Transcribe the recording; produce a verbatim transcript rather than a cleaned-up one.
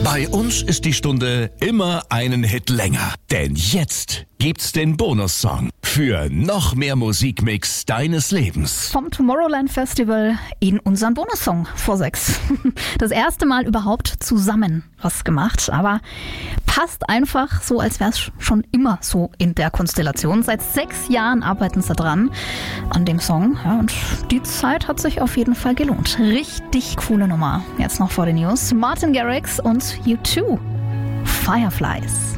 Bei uns ist die Stunde immer einen Hit länger. Denn jetzt gibt's den Bonussong für noch mehr Musikmix deines Lebens. Vom Tomorrowland Festival in unseren Bonussong vor sechs. Das erste Mal überhaupt zusammen was gemacht, aber passt einfach so, als wäre es schon immer so in der Konstellation. Seit sechs Jahren arbeiten sie dran an dem Song. Ja, und die Zeit hat sich auf jeden Fall gelohnt. Richtig coole Nummer. Jetzt noch vor den News. Martin Garrix und U zwei. Fireflies.